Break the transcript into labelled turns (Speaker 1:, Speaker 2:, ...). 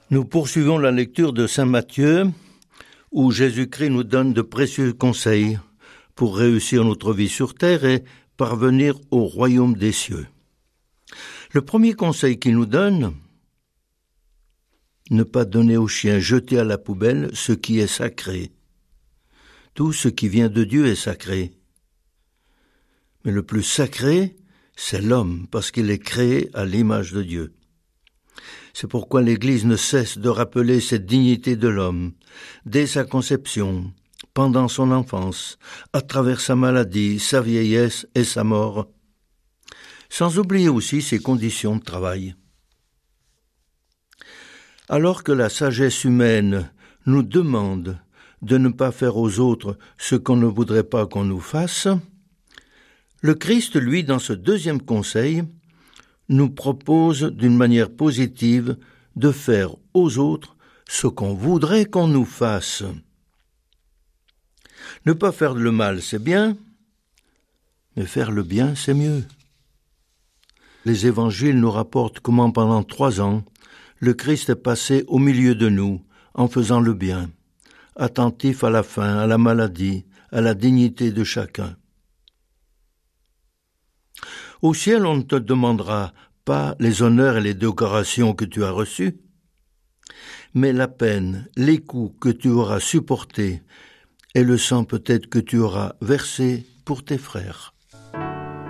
Speaker 1: Nous poursuivons la lecture de Saint Matthieu, où Jésus-Christ nous donne de précieux conseils pour réussir notre vie sur terre et parvenir au royaume des cieux. Le premier conseil qu'il nous donne, ne pas donner aux chiens, jeter à la poubelle ce qui est sacré. Tout ce qui vient de Dieu est sacré. Mais le plus sacré, c'est l'homme, parce qu'il est créé à l'image de Dieu. C'est pourquoi l'Église ne cesse de rappeler cette dignité de l'homme, dès sa conception, pendant son enfance, à travers sa maladie, sa vieillesse et sa mort, sans oublier aussi ses conditions de travail. Alors que la sagesse humaine nous demande de ne pas faire aux autres ce qu'on ne voudrait pas qu'on nous fasse, le Christ, lui, dans ce deuxième conseil, nous propose d'une manière positive de faire aux autres ce qu'on voudrait qu'on nous fasse. Ne pas faire le mal, c'est bien, mais faire le bien, c'est mieux. Les évangiles nous rapportent comment pendant 3 ans, le Christ est passé au milieu de nous en faisant le bien, attentif à la faim, à la maladie, à la dignité de chacun. Au ciel, on ne te demandera pas les honneurs et les décorations que tu as reçus, mais la peine, les coups que tu auras supportés et le sang peut-être que tu auras versé pour tes frères.